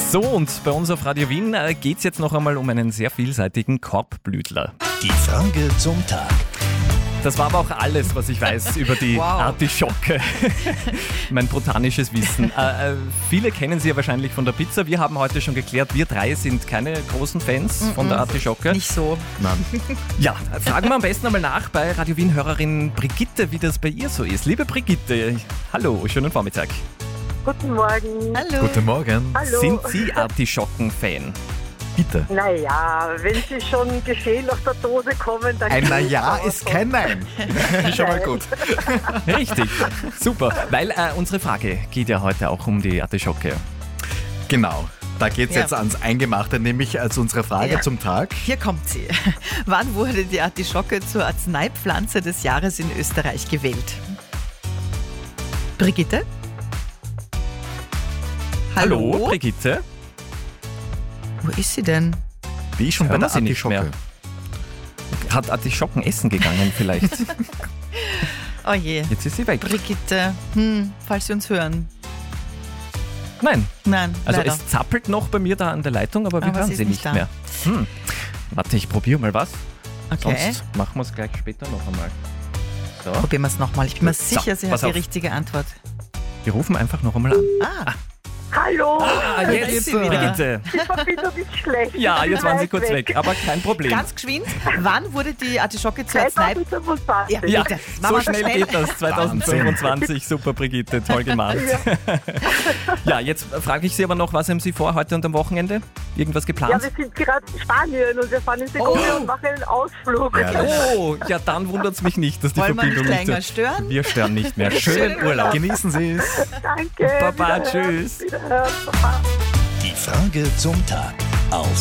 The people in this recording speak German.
So, und bei uns auf Radio Wien geht es jetzt noch einmal um einen sehr vielseitigen Korbblütler. Die Frage zum Tag. Das war aber auch alles, was ich weiß über die Artischocke. Mein botanisches Wissen. Viele kennen sie ja wahrscheinlich von der Pizza. Wir haben heute schon geklärt, wir drei sind keine großen Fans von der Artischocke. Nicht so. Nein. Ja, fragen wir am besten einmal nach bei Radio Wien-Hörerin Brigitte, wie das bei ihr so ist. Liebe Brigitte, hallo, schönen Vormittag. Guten Morgen. Hallo. Guten Morgen. Hallo. Sind Sie Artischocken-Fan? Bitte. Naja, wenn sie schon geschält aus der Dose kommen, dann... Ein Na-Ja ist kein Nein. Schon mal gut. Richtig, super. Weil unsere Frage geht ja heute auch um die Artischocke. Genau. Da geht es Ja. jetzt ans Eingemachte, nämlich als unsere Frage zum Tag. Hier kommt sie. Wann wurde die Artischocke zur Arzneipflanze des Jahres in Österreich gewählt? Brigitte? Hallo, Brigitte? Wo ist sie denn? Wie schon bei Hören der wir sie nicht Artischocke. mehr. Hat Artischocken essen gegangen vielleicht? Oh je. Jetzt ist sie weg. Brigitte, falls Sie uns hören. Nein, Nein, also leider. es zappelt noch bei mir da an der Leitung, aber wir Aber hören sie ist sie nicht nicht da. mehr. Warte, ich probiere mal was. Okay. Sonst machen wir es gleich später noch einmal. So, Probieren wir es nochmal. Ich bin mir So, sicher, sie pass hat die auf. richtige Antwort. wir rufen einfach noch einmal an. Hallo, Jetzt ist sie wieder. Brigitte. die Verbindung ist schlecht. Ja, Ich jetzt bin waren Sie weit kurz weg, aber kein Problem. Ganz geschwind, wann wurde die Artischocke zur Arznei... 2025. Ja, bitte. so Machen wir schnell schnell. geht das. 2025, super Brigitte, toll gemacht. Ja, jetzt frage ich Sie aber noch, was haben Sie vor heute und am Wochenende? Irgendwas Ja, geplant? wir sind gerade in Spanien und wir fahren in Segovia und machen einen Ausflug. Ja. Oh, ja, dann wundert es mich nicht, dass die Wollen wir nicht Verbindung länger stören? Wir stören nicht mehr. Schönen Urlaub. Genießen Sie es. Danke. Baba, Wiederhören. tschüss. Wiederhören. Baba. Die Frage zum Tag auf